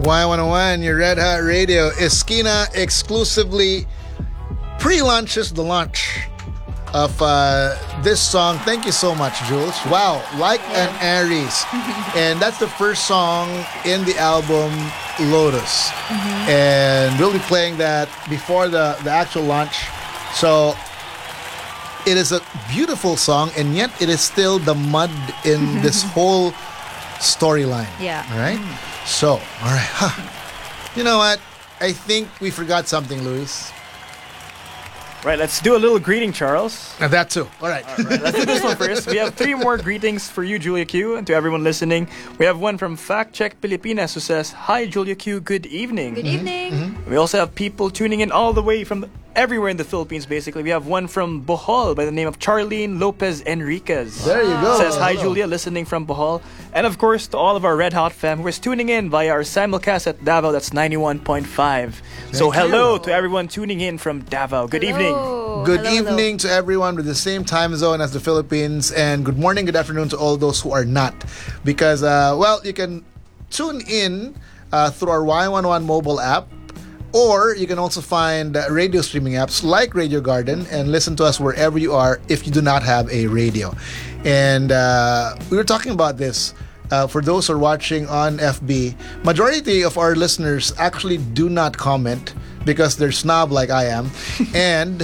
Y101, your Red Hot Radio. Esquina exclusively pre-launches the launch of this song. Thank you so much, Jules. Wow, Like an Aries. And that's the first song in the album Lotus. And we'll be playing that before the actual launch. So it is a beautiful song, and yet it is still the mud in this whole storyline. Yeah. All right? So, all right. You know what? I think we forgot something, Luis. Right, let's do a little greeting, Charles. That too. All right. All right, let's do this one first. We have 3 more greetings for you, Julia Q, and to everyone listening. We have one from Fact Check Pilipinas who says, "Hi, Julia Q, good evening." Good evening. We also have people tuning in all the way from everywhere in the Philippines, basically. We have one from Bohol by the name of Charlene Lopez Enriquez. There you go. Says, "Hi, Hello. Julia, listening from Bohol." And of course, to all of our Red Hot fam who is tuning in via our simulcast at Davao, that's 91.5. So hello to everyone tuning in from Davao. Good evening. Good evening to everyone with the same time zone as the Philippines, and good morning, good afternoon to all those who are not. Because, you can tune in through our Y101 mobile app, or you can also find radio streaming apps like Radio Garden and listen to us wherever you are if you do not have a radio. And we were talking about this. For those who are watching on FB, majority of our listeners actually do not comment because they're snob like I am, and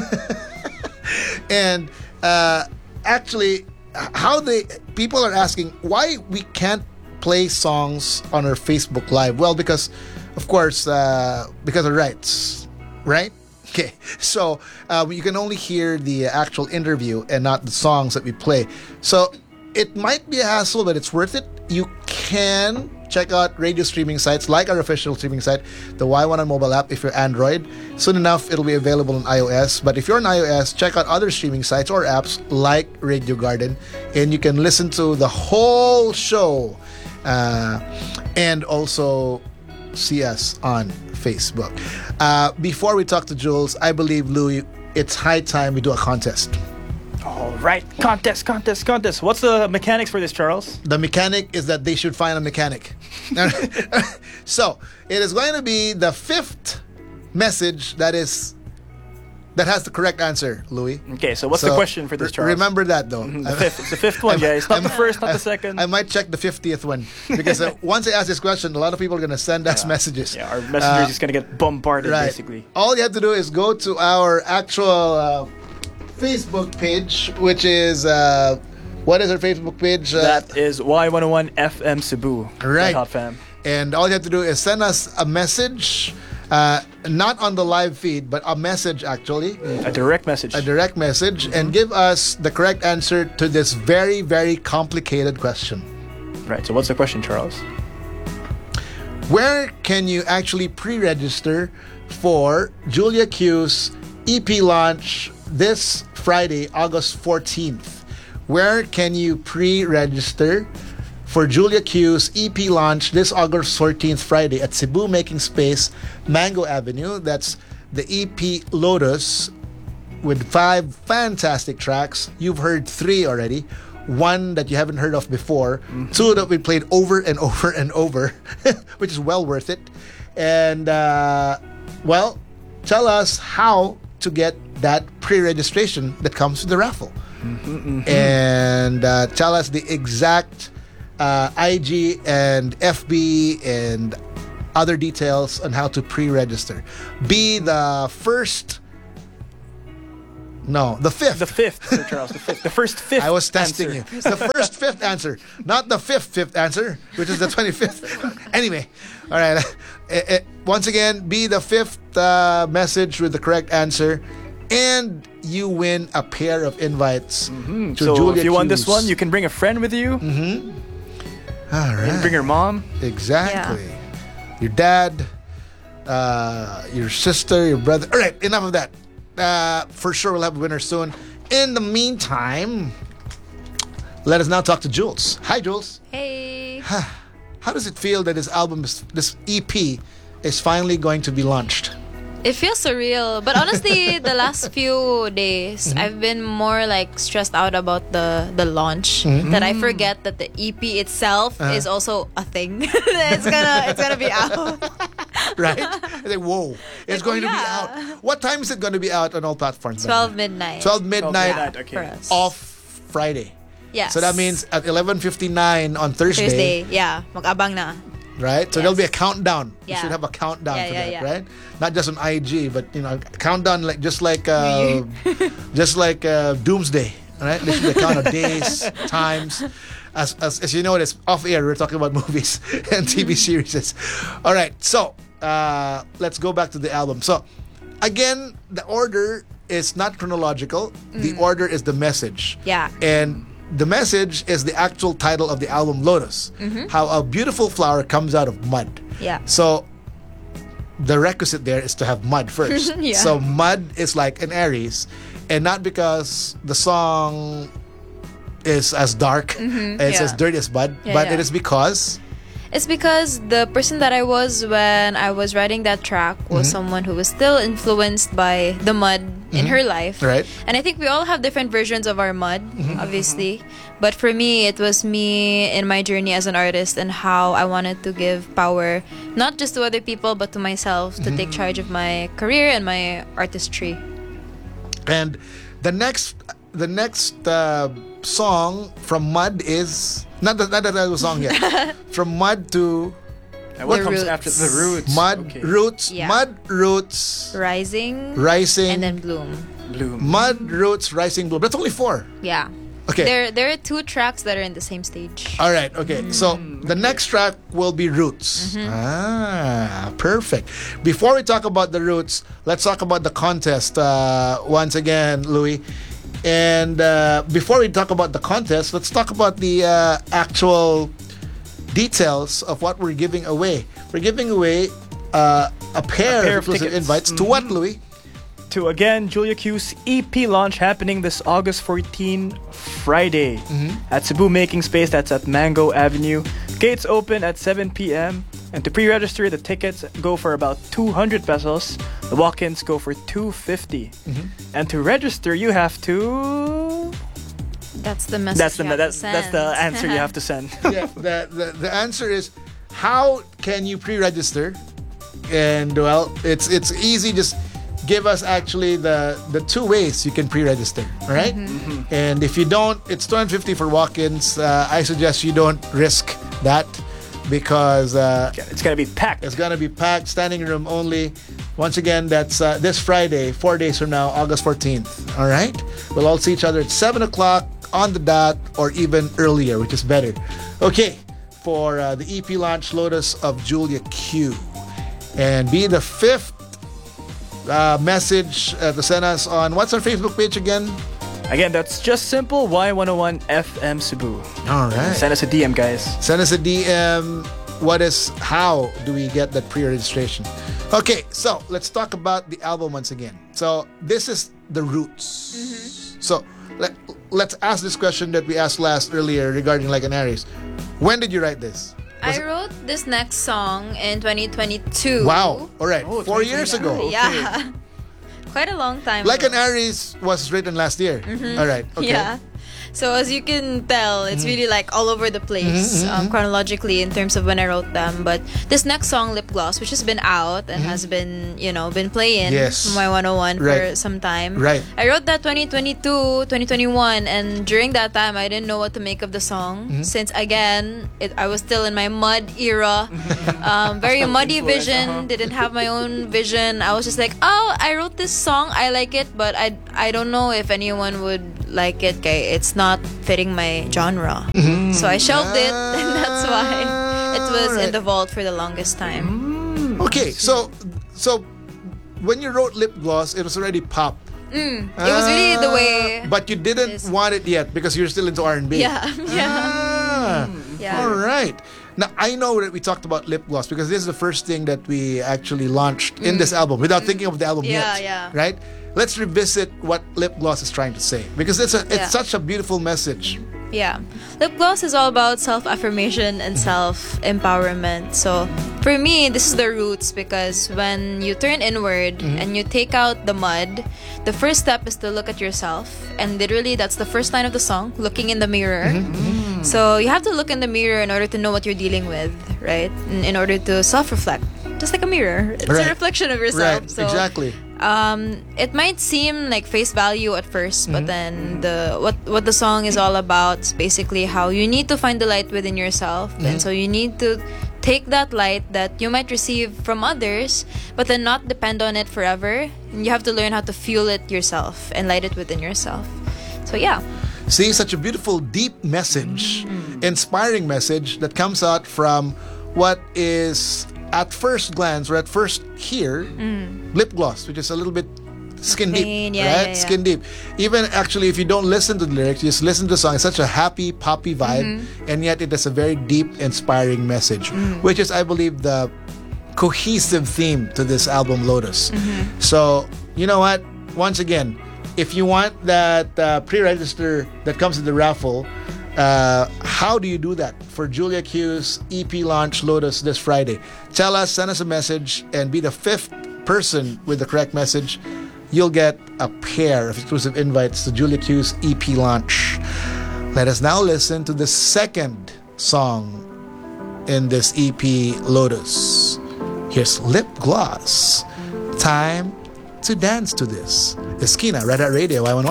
actually, people are asking why we can't play songs on our Facebook Live. Well, because of course, because of rights, right? Okay, so you can only hear the actual interview and not the songs that we play. So it might be a hassle, but it's worth it. You can check out radio streaming sites like our official streaming site, the Y101 mobile app if you're Android. Soon enough, it'll be available on iOS. But if you're on iOS, check out other streaming sites or apps like Radio Garden, and you can listen to the whole show and also see us on Facebook. Before we talk to Jules, I believe, Louis, it's high time we do a contest. All right, contest. What's the mechanics for this, Charles? The mechanic is that they should find a mechanic. So, it is going to be the 5th message that has the correct answer, Louis. Okay, so what's the question for this, Charles? Remember that, though. It's the 5th one, guys. Not the first, not the second. I might check the 50th one. Because once I ask this question, a lot of people are going to send us messages. Yeah, our messenger is just going to get bombarded, basically. All you have to do is go to our actual Facebook page, which is... what is our Facebook page? That is Y101 FM Cebu. Right. Hot fam. And all you have to do is send us a message, not on the live feed, but a message actually. A direct message. And give us the correct answer to this very, very complicated question. Right, so what's the question, Charles? Where can you actually pre-register for Julia Q's EP launch this Friday, August 14th? Where can you pre-register for Julia Q's EP launch this August 14th, Friday at Cebu Making Space, Mango Avenue? That's the EP Lotus with 5 fantastic tracks. You've heard 3 already. 1 that you haven't heard of before. 2 that we played over and over and over, which is well worth it. And, tell us how to get that pre-registration that comes with the raffle. And tell us the exact IG and FB and other details on how to pre-register. Be the first... No, the 5th. The 5th, Sir Charles. The 5th. The first 5th. I was testing answer. you. The first 5th answer, not the 5th answer, which is the 25th. Anyway, all right. Once again, be the 5th message with the correct answer, and you win a pair of invites to So Julia if you won Q's. this one, you can bring a friend with you. All right. You can bring your mom. Exactly. Your dad, your sister, your brother. All right, enough of that. For sure, we'll have a winner soon. In the meantime, let us now talk to Jules. Hi, Jules. Hey. How does it feel that this EP is finally going to be launched? It feels surreal, but honestly, the last few days, I've been more like stressed out about the launch that I forget that the EP itself is also a thing. it's gonna be out. Right? It's like, whoa, it's going to be out. What time is it going to be out on all platforms? 12 midnight. 12 midnight Okay. for us. off Friday. Yes. So that means at 11:59 on Thursday, yeah. Mag-abang na. right? So there'll be a countdown. You Yeah. should have a countdown Yeah, for yeah, that, yeah. right? Not just on IG, but countdown like just like Doomsday, right? They should count of days, times. As you know, it's off air. We're talking about movies and TV series. All right, so let's go back to the album. So again, the order is not chronological. The order is the message. Yeah. And the message is the actual title of the album, Lotus. How a beautiful flower comes out of mud. Yeah. So the requisite there is to have mud first. Yeah. So mud is like an Aries, and not because the song is as dark, it's yeah. as dirty as mud, Yeah, but yeah. it is because It's because the person that I was when I was writing that track was someone who was still influenced by the mud in her life. Right. And I think we all have different versions of our mud, obviously. But for me, it was me in my journey as an artist and how I wanted to give power, not just to other people, but to myself to take charge of my career and my artistry. and the next song from mud is not that was song yet. From mud to And what The comes Roots. after the roots? mud Okay. roots, Yeah. mud roots, Rising rising, and then bloom. Bloom. mud roots, rising, bloom. That's only 4. Yeah. Okay. There are 2 tracks that are in the same stage. All right. Okay. So the next track will be Roots. Perfect. Before we talk about the Roots, let's talk about the contest once again, Louis. And before we talk about the contest, let's talk about the actual details of what we're giving away. We're giving away a pair of exclusive tickets. invites to what, Louis? To again Julia Q's EP launch happening this August 14, Friday at Cebu Making Space. That's at Mango Avenue. Gates open at 7 p.m. And to pre-register, the tickets go for about 200 pesos. The walk-ins go for 250. And to register, you have to. That's the message. That's you have to that's the send. answer you have to send. Yeah, the answer is how can you pre-register? And well, it's easy. Just give us actually the 2 ways you can pre-register. All right? And if you don't, it's 250 for walk-ins. I suggest you don't risk that because It's gonna be packed. it's gonna be packed, standing room only. Once again, that's this Friday, 4 days from now, August 14th. All right? We'll all see each other at 7 o'clock on the dot or even earlier, which is better. Okay, for the EP launch, Lotus of Julia Q. And be the 5th message to send us on, what's our Facebook page again? Again, that's just simple Y101 FM Cebu. All right. Send us a DM, guys. Send us a DM. How do we get that pre-registration? Okay, so let's talk about the album once again. So this is the Roots. So let's ask this question that we asked earlier regarding Like an Aries. When did you write this? I wrote this next song in 2022. Wow. All right. Oh, 4 years ago. Yeah. Quite a long time Like an ago. Aries was written last year. All right. Okay. Yeah. So as you can tell, it's really like all over the place chronologically in terms of when I wrote them. But this next song, Lip Gloss, which has been out and has been, been playing Yes. from my 101 for Right. some time. Right. I wrote that 2022, 2021, and during that time, I didn't know what to make of the song. Since again, I was still in my mud era, very muddy influence, vision. Didn't have my own vision. I was just like, oh, I wrote this song, I like it, but I don't know if anyone would like it. Okay, it's not fitting my genre, so I shelved it, and that's why it was in the vault for the longest time. Okay. So when you wrote Lip Gloss, it was already pop. It was really the way. But you didn't Yes. want it yet because you're still into R&B. Yeah, yeah. Yeah. All right. Now, I know that we talked about Lip Gloss because this is the first thing that we actually launched in this album without thinking of the album Yeah, yet. yeah. Right? Let's revisit what Lip Gloss is trying to say because it's Yeah. such a beautiful message. Yeah. Lip gloss is all about self-affirmation and self-empowerment. So for me, this is the roots, because when you turn inward and you take out the mud, the first step is to look at yourself. And literally, that's the first line of the song, looking in the mirror. So you have to look in the mirror in order to know what you're dealing with, right? In order to self-reflect. Just like a mirror. It's a reflection of yourself. Right, So, exactly. it might seem like face value at first, but then what the song is all about is basically how you need to find the light within yourself, and so you need to take that light that you might receive from others, but then not depend on it forever. And you have to learn how to fuel it yourself and light it within yourself. So yeah. See, such a beautiful, deep message, inspiring message that comes out from what is, at first glance or at first hear, lip gloss, which is a little bit skin deep, Plain, right? Skin deep. Even actually, if you don't listen to the lyrics, you just listen to the song. It's such a happy, poppy vibe, and yet it has a very deep, inspiring message, which is, I believe, the cohesive theme to this album, Lotus. So, you know what? Once again, if you want that pre-register that comes in the raffle, how do you do that for Julia Q's EP launch Lotus this Friday? Tell us, send us a message, and be the 5th person with the correct message. You'll get a pair of exclusive invites to Julia Q's EP launch. Let us now listen to the second song in this EP, Lotus. Here's Lip Gloss. Time to dance to this. Esquina, Red Hat Radio, Y11.